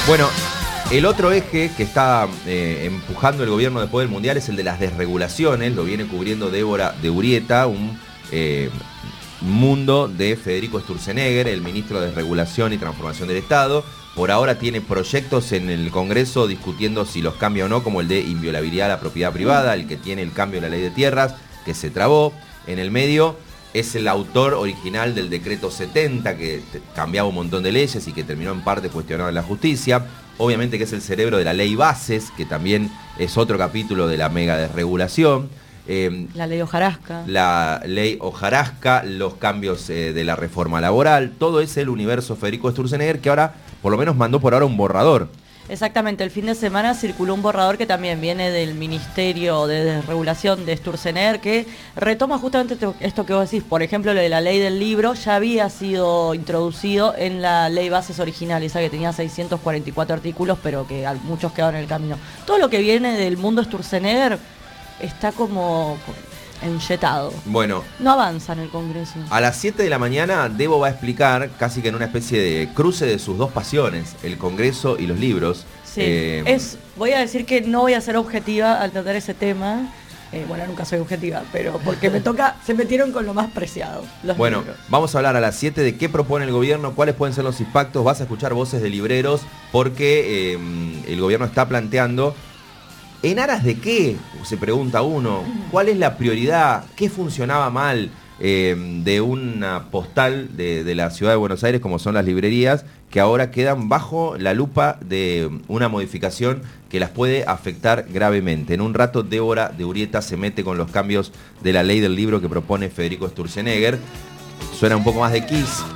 Bueno, el otro eje que está empujando el gobierno después del Mundial es el de las desregulaciones. Lo viene cubriendo Débora de Urrieta, un mundo de Federico Sturzenegger, el ministro de Desregulación y Transformación del Estado. Por ahora tiene proyectos en el Congreso discutiendo si los cambia o no, como el de inviolabilidad a la propiedad privada, el que tiene el cambio de la ley de tierras, que se trabó. En el medio es el autor original del decreto 70, que cambiaba un montón de leyes y que terminó en parte cuestionado en la justicia. Obviamente que es el cerebro de la ley Bases, que también es otro capítulo de la mega desregulación. La ley Hojarasca. La ley Hojarasca, los cambios de la reforma laboral, todo es el universo Federico Sturzenegger, que ahora por lo menos mandó por ahora un borrador. Exactamente, el fin de semana circuló un borrador que también viene del Ministerio de Desregulación de Sturzenegger, que retoma justamente esto que vos decís. Por ejemplo, lo de la ley del libro ya había sido introducido en la ley Bases original, esa que tenía 644 artículos, pero que muchos quedaron en el camino. Todo lo que viene del mundo Sturzenegger está como enyetado. Bueno, no avanza en el Congreso. A las 7 de la mañana Debo va a explicar, casi que en una especie de cruce de sus dos pasiones, el Congreso y los libros. Sí, voy a decir que no voy a ser objetiva al tratar ese tema. Bueno, nunca soy objetiva, pero porque se metieron con lo más preciado. Bueno, libros. Vamos a hablar a las 7 de qué propone el gobierno, cuáles pueden ser los impactos. Vas a escuchar voces de libreros porque el gobierno está planteando ¿en aras de qué? Se pregunta uno. ¿Cuál es la prioridad? ¿Qué funcionaba mal de una postal de la ciudad de Buenos Aires, como son las librerías, que ahora quedan bajo la lupa de una modificación que las puede afectar gravemente? En un rato Débora de Urrieta se mete con los cambios de la ley del libro que propone Federico Sturzenegger. Suena un poco más de Kiss.